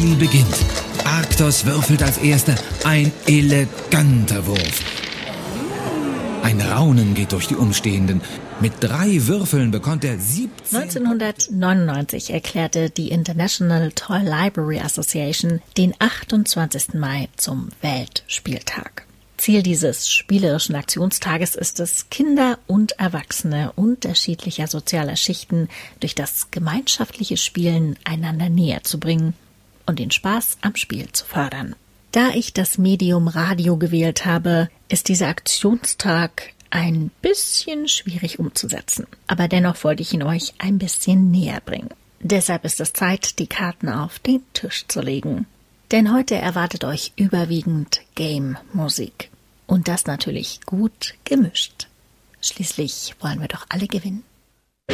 Spiel beginnt. Arktos würfelt als Erster. Ein eleganter Wurf. Ein Raunen geht durch die Umstehenden. Mit 3 Würfeln bekommt er 17... 1999 erklärte die International Toy Library Association den 28. Mai zum Weltspieltag. Ziel dieses spielerischen Aktionstages ist es, Kinder und Erwachsene unterschiedlicher sozialer Schichten durch das gemeinschaftliche Spielen einander näher zu bringen und den Spaß am Spiel zu fördern. Da ich das Medium Radio gewählt habe, ist dieser Aktionstag ein bisschen schwierig umzusetzen. Aber dennoch wollte ich ihn euch ein bisschen näher bringen. Deshalb ist es Zeit, die Karten auf den Tisch zu legen. Denn heute erwartet euch überwiegend Game-Musik. Und das natürlich gut gemischt. Schließlich wollen wir doch alle gewinnen.